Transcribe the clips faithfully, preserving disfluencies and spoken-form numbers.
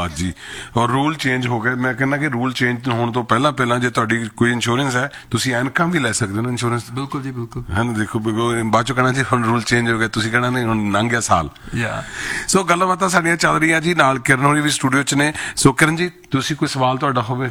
ਧੰਨਵਾਦ ਜੀ। ਔਰ ਰੂਲ ਚੇਂਜ ਹੋ ਗਏ। ਮੈਂ ਕਹਿੰਦਾ ਕਿ ਰੂਲ ਚੇਂਜ ਹੋਣ ਤੋਂ ਪਹਿਲਾਂ ਪਹਿਲਾਂ ਜੇ ਤੁਹਾਡੀ ਕੋਈ ਇੰਸ਼ੋਰੈਂਸ ਹੈ ਤੁਸੀਂ ਐਨਕਾਂ ਵੀ ਲੈ ਸਕਦੇ ਹੋ ਨਾ ਇੰਸ਼ੋਰੈਂਸ। ਬਿਲਕੁਲ ਜੀ ਬਿਲਕੁਲ ਹੈ ਨਾ। ਦੇਖੋ ਬਾਅਦ ਚੋਂ ਕਹਿਣਾ ਜੀ ਹੁਣ ਰੂਲ ਚੇਂਜ ਹੋ ਗਏ, ਤੁਸੀਂ ਕਹਿਣਾ ਨਹੀਂ ਹੁਣ ਲੰਘ ਗਿਆ ਸਾਲ। ਸੋ ਗੱਲਾਂ ਬਾਤਾਂ ਸਾਡੀਆਂ ਚੱਲ ਰਹੀਆਂ ਜੀ, ਨਾਲ ਕਿਰਨ ਹੋਣੀ ਵੀ ਸਟੂਡੀਓ 'ਚ ਨੇ। ਸੋ ਕਿਰਨ ਜੀ ਤੁਸੀਂ ਕੋਈ ਸਵਾਲ ਤੁਹਾਡਾ ਹੋਵੇ?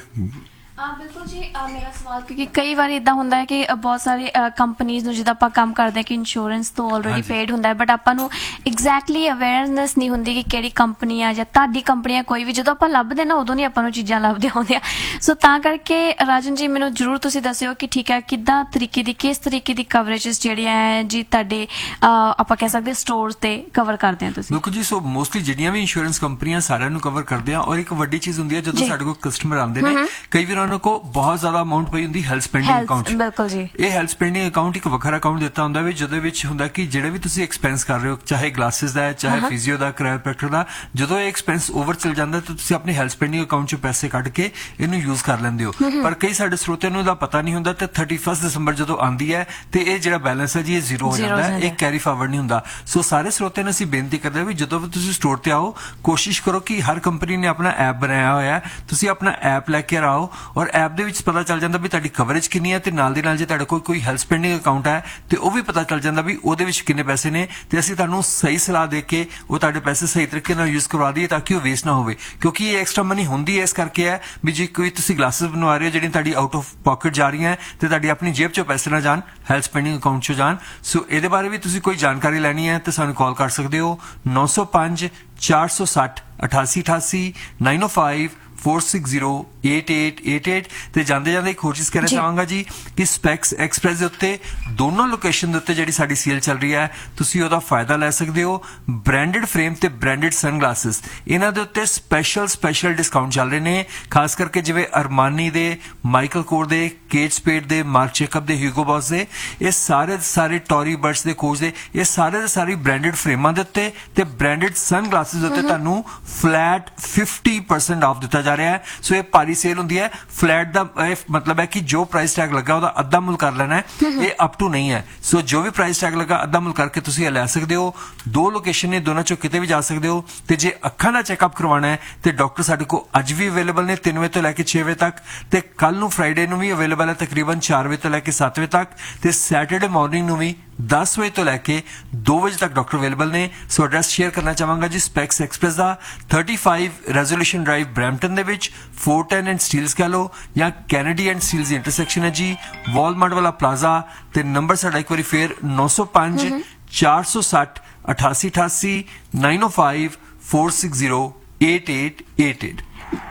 ਬਿਲਕੁਲ ਜੀ, ਮੇਰਾ ਸਵਾਲ ਕਿਉਂਕਿ ਕਈ ਵਾਰ ਇੱਦਾਂ ਹੁੰਦਾ ਹੈ ਕਿ ਬਹੁਤ ਸਾਰੇ ਕੰਪਨੀਜ਼ ਨੂੰ ਜਿੱਦਾਂ ਆਪਾਂ ਕੰਮ ਕਰਦੇ ਹਾਂ ਕਿ ਇੰਸ਼ੋਰੈਂਸ ਤੋਂ ਆਲਰੇਡੀ ਪੇਡ ਹੁੰਦਾ ਹੈ, ਬਟ ਆਪਾਂ ਨੂੰ ਐਗਜ਼ੈਕਟਲੀ ਅਵੇਅਰਨੈਸ ਨਹੀਂ ਹੁੰਦੀ ਕਿ ਕਿਹੜੀ ਕੰਪਨੀ ਆ ਜਾਂ ਤੁਹਾਡੀ ਕੰਪਨੀ ਆ ਕੋਈ ਵੀ। ਜਦੋਂ ਆਪਾਂ ਲੱਭਦੇ ਨਾ ਉਦੋਂ ਨਹੀਂ ਆਪਾਂ ਨੂੰ ਚੀਜ਼ਾਂ ਲੱਭਦੇ ਹੁੰਦੀਆਂ। ਸੋ ਤਾਂ ਕਰਕੇ ਰਾਜਨ ਜੀ ਮੈਨੂੰ ਜ਼ਰੂਰ ਤੁਸੀਂ ਦੱਸਿਓ ਕਿ ਠੀਕ ਹੈ ਕਿੱਦਾਂ ਤਰੀਕੇ ਦੀ ਕਿਸ ਤਰੀਕੇ ਦੀ ਕਵਰੇਜਸ ਜਿਹੜੀਆਂ ਹੈ ਜੀ ਤੁਹਾਡੇ ਆਪਾਂ ਕਹਿ ਸਕਦੇ ਸਟੋਰਸ ਤੇ ਕਵਰ ਕਰਦੇ ਆ ਤੁਸੀਂ? ਬਿਲਕੁਲ ਜੀ। ਸੋ ਮੋਸਟਲੀ ਜਿਹੜੀਆਂ ਵੀ ਇੰਸ਼ੋਰੈਂਸ ਕੰਪਨੀਆਂ ਸਾਰਿਆਂ ਨੂੰ ਕਵਰ ਕਰਦੇ ਆ। ਔਰ ਇੱਕ ਵੱਡੀ ਚੀਜ਼ ਹੁੰਦੀ ਹੈ ਜਦੋਂ ਸਾਡੇ ਕੋਲ ਕਸਟਮਰ ਆਉਂਦੇ ਨੇ, ਕਈ ਵਾਰ ਉਹਨਾਂ ਕੋਲ ਬਹੁਤ ਜ਼ਿਆਦਾ ਅਮਾਊਂਟ ਪਈ ਹੁੰਦੀ ਹੈਲਥ ਸਪੈਂਡਿੰਗ ਅਕਾਊਂਟ। ਬਿਲਕੁਲ ਜੀ। ਇਹ ਹੈਲਥ ਸਪੈਂਡਿੰਗ ਅਕਾਊਂਟ ਇੱਕ ਵੱਖਰਾ ਅਕਾਊਂਟ ਦਿੱਤਾ ਹੁੰਦਾ ਵੀ ਜਿਹਦੇ ਵਿੱਚ ਹੁੰਦਾ ਕਿ ਜਿਹੜੇ ਵੀ ਤੁਸੀਂ ਐਕਸਪੈਂਸ ਕਰ ਰਹੇ ਹੋ, ਚਾਹੇ ਗਲਾਸਿਸ ਦਾ ਹੈ, ਚਾਹੇ ਫਿਜ਼ੀਓ ਦਾ, ਕਰਾਇਓਪ੍ਰੈਕਟਰ ਦਾ, ਜਦੋਂ ਇਹ ਐਕਸਪੈਂਸ ਓਵਰ ਚਲ ਜਾਂਦਾ ਤਾਂ ਤੁਸੀਂ ਆਪਣੇ ਹੈਲਥ ਸਪੈਂਡਿੰਗ ਅਕਾਊਂਟ ਚੋਂ ਪੈਸੇ ਕੱਢ ਕੇ ਇਹਨੂੰ ਯੂਜ਼ ਕਰ ਲੈਂਦੇ ਹੋ। ਪਰ ਕਈ ਸਾਡੇ ਸਰੋਤਿਆਂ ਨੂੰ ਇਹਦਾ ਪਤਾ ਨਹੀਂ ਹੁੰਦਾ ਤੇ ਥਰਟੀ ਫਸਟ ਦਸੰਬਰ ਜਦੋਂ ਆਉਂਦੀ ਹੈ ਤੇ ਇਹ ਜਿਹੜਾ ਬੈਲੈਂਸ ਹੈ ਜੀ ਇਹ ਜ਼ੀਰੋ ਹੋ ਜਾਂਦਾ ਹੈ, ਇਹ ਕੈਰੀ ਫਾਰਵਰਡ ਨਹੀਂ ਹੁੰਦਾ। ਸੋ ਸਾਰੇ ਸਰੋਤਿਆਂ ਨੂੰ ਅਸੀਂ ਬੇਨਤੀ ਕਰਦੇ ਹਾਂ ਵੀ ਜਦੋਂ ਵੀ ਤੁਸੀਂ ਸਟੋਰ ਤੇ ਆਓ ਕੋਸ਼ਿਸ਼ ਕਰੋ ਕਿ ਹਰ ਕੰਪਨੀ ਨੇ ਆਪਣਾ ਐਪ ਬਣਾਇਆ ਹੋਇਆ, ਤੁਸੀਂ ਆਪਣਾ ਐਪ ਲੈ ਕੇ ਆਓ ਔਰ ਐਪ ਦੇ ਵਿੱਚ ਪਤਾ ਚੱਲ ਜਾਂਦਾ ਵੀ ਤੁਹਾਡੀ ਕਵਰੇਜ ਕਿੰਨੀ ਹੈ ਤੇ ਨਾਲ ਦੇ ਨਾਲ ਜੇ ਤੁਹਾਡੇ ਕੋਲ ਕੋਈ ਹੈਲਥ ਸਪੈਂਡਿੰਗ ਅਕਾਊਂਟ ਹੈ ਤੇ ਉਹ ਵੀ ਪਤਾ ਚੱਲ ਜਾਂਦਾ ਵੀ ਉਹਦੇ ਵਿੱਚ ਕਿੰਨੇ ਪੈਸੇ ਨੇ ਤੇ ਅਸੀਂ ਤੁਹਾਨੂੰ ਸਹੀ ਸਲਾਹ ਦੇ ਕੇ ਉਹ ਤੁਹਾਡੇ ਪੈਸੇ ਸਹੀ ਤਰੀਕੇ ਨਾਲ ਯੂਜ਼ ਕਰਵਾ ਦਈਏ ਤਾਂ ਕਿ ਉਹ ਵੇਸਟ ਨਾ ਹੋਵੇ। ਕਿਉਂਕਿ ਇਹ ਐਕਸਟਰਾ ਮਨੀ ਹੁੰਦੀ ਹੈ ਇਸ ਕਰਕੇ ਹੈ ਵੀ ਜੇ ਕੋਈ ਤੁਸੀਂ ਗਲਾਸਿਸ ਬਣਵਾ ਰਹੇ ਹੋ ਜਿਹੜੀਆਂ ਤੁਹਾਡੀ ਆਊਟ ਆਫ ਪਾਕਟ ਜਾ ਰਹੀਆਂ ਤੇ ਤੁਹਾਡੀ ਆਪਣੀ ਜੇਬ ਚੋਂ ਪੈਸੇ ਨਾ ਜਾਣ, ਹੈਲਥ ਸਪੈਂਡਿੰਗ ਅਕਾਊਂਟ ਚੋਂ ਜਾਣ। ਸੋ ਇਹਦੇ ਬਾਰੇ ਵੀ ਤੁਸੀਂ ਕੋਈ ਜਾਣਕਾਰੀ ਲੈਣੀ ਹੈ ਤੇ ਸਾਨੂੰ ਕਾਲ ਕਰ ਸਕਦੇ ਹੋ ਨੌ ਸੌ ਪੰਜ ਚਾਰ ਸੌ ਸੱਠ ਅਠਾਸੀ ਅਠਾਸੀ ਨਾਈਨ ਓ five four six zero eight eight eight eight. ਤੇ ਜਾਂਦੇ ਜਾਂਦੇ ਇੱਕ ਹੋਰ ਚੀਜ਼ ਕਹਿਣਾ ਚਾਹਾਂਗਾ ਜੀ ਕਿ ਸਪੈਕਸ ਐਕਸਪ੍ਰੈਸ ਦੇ ਉੱਤੇ ਦੋਨੋਂ ਲੋਕੇਸ਼ਨ ਦੇ ਉੱਤੇ ਜਿਹੜੀ ਸਾਡੀ ਸੇਲ ਚੱਲ ਰਹੀ ਹੈ ਤੁਸੀਂ ਉਹਦਾ ਫਾਇਦਾ ਲੈ ਸਕਦੇ ਹੋ। ਬ੍ਰਾਂਡਡ ਫਰੇਮ ਤੇ ਬ੍ਰਾਂਡਡ ਸਨਗਲਾਸਿਸ ਇਹਨਾਂ ਦੇ ਉੱਤੇ ਸਪੈਸ਼ਲ ਸਪੈਸ਼ਲ ਡਿਸਕਾਊਂਟ ਚੱਲ ਰਹੇ ਨੇ, ਖਾਸ ਕਰਕੇ ਜਿਵੇਂ ਅਰਮਾਨੀ ਦੇ, ਮਾਈਕਲ ਕੋਰ ਦੇ, ਕੇਟ ਸਪੇਡ ਦੇ, ਮਾਰਕ ਜੇਕਬ ਦੇ, ਹਿਊਗੋ ਬॉस ਦੇ, ਇਹ ਸਾਰੇ ਸਾਰੇ ਟੋਰੀ ਬਰਡਸ ਦੇ, ਕੋਚ ਦੇ, ਇਹ ਸਾਰੇ ਦੇ ਸਾਰੇ ਬ੍ਰਾਂਡਡ ਫਰੇਮਾਂ ਦੇ ਉੱਤੇ ਤੇ ਬ੍ਰਾਂਡਡ ਸਨਗਲਾਸਿਸ ਦੇ ਉੱਤੇ ਤੁਹਾਨੂੰ ਫਲੈਟ ਫਿਫਟੀ ਪਰਸੈਂਟ ਆਫ ਦਿੱਤਾ ਜਾ ਰਿਹਾ ਹੈ। ਸੋ ਇਹ ਭਾਰੀ ਸੇਲ ਹੁੰਦੀ ਹੈ। ਫਲੈਟ ਦਾ ਮਤਲਬ ਹੈ ਕਿ ਜੋ ਪ੍ਰਾइस टैग लगा ਉਹਦਾ ਅੱਧਾ ਮੁੱਲ ਕਰ ਲੈਣਾ ਹੈ, ਇਹ ਅਪ ਟੂ ਨਹੀਂ ਹੈ। ਸੋ ਜੋ ਵੀ ਪ੍ਰਾइस टैग लगा ਅੱਧਾ ਮੁੱਲ ਕਰਕੇ ਤੁਸੀਂ ਇਹ ਲੈ ਸਕਦੇ ਹੋ। ਦੋ ਲੋਕੇਸ਼ਨ ਨੇ, ਦੋਨਾਂ ਚੋਂ ਕਿਤੇ ਵੀ ਜਾ ਸਕਦੇ ਹੋ। ਤੇ ਜੇ ਅੱਖਾਂ ਦਾ ਚੈੱਕਅਪ ਕਰਵਾਉਣਾ ਹੈ ਤੇ ਡਾਕਟਰ ਸਾਡੇ ਕੋਲ ਅੱਜ ਵੀ ਅਵੇਲੇਬਲ ਨੇ ਤਿੰਨ ਵਜੇ ਤੋਂ ਲੈ ਕੇ ਛੇ ਵਜੇ ਤੱਕ ਤੇ ਕੱਲ ਨੂੰ ਫਰਾਈਡੇ ਨੂੰ ਵੀ ਅਵੇਲੇਬਲ ਹੈ ਤਕਰੀਬਨ ਚਾਰ ਵਜੇ ਤੋਂ ਲੈ ਕੇ ਸੱਤ ਵਜੇ ਤੱਕ ਤੇ ਸੈਟਰਡੇ ਮਾਰਨਿੰਗ ਨੂੰ ਵੀ ਦਸ ਵਜੇ ਤੋਂ ਲੈ ਕੇ ਦੋ ਵਜੇ ਤੱਕ ਡਾਕਟਰ ਅਵੇਲੇਬਲ ਨੇ। ਸੋ ਐਡਰੈਸ ਸ਼ੇਅਰ ਕਰਨਾ ਚਾਹਾਂਗਾ ਜੀ ਸਪੈਕਸ ਐਕਸਪ੍ਰੈਸ ਦਾ thirty five resolution drive Brampton ਦੇ ਵਿੱਚ फोर टेन एंड स्टील्स कह लो या Kennedy and steels the intersection है जी वॉलमार्ट वाला प्लाजा ते नंबर साडा एक बारी फिर नौ सौ पाँच चार सौ साठ अठासी अठासी नाइन ओ five four six zero eight eight eight eight.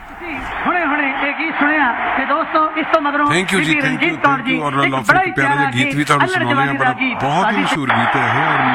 ਹੁਣੇ ਹੁਣੇ ਇਹ ਗੀਤ ਸੁਣਿਆ ਤੇ ਦੋਸਤੋ ਇਸ ਤੋਂ ਮਗਰੋਂ ਥੈਂਕ ਯੂ ਜੀ, ਥੈਂਕ ਯੂ, ਥੈਂਕ ਯੂ। ਔਰ ਲਾਫੀ ਪਿਆਰਾ ਜਿਹਾ ਗੀਤ ਵੀ ਤੁਹਾਨੂੰ ਸੁਣਾਉਂਦੇ ਆ, ਬੜਾ ਬਹੁਤ ਹੀ ਮਸ਼ਹੂਰ ਗੀਤ ਹੈ ਇਹ।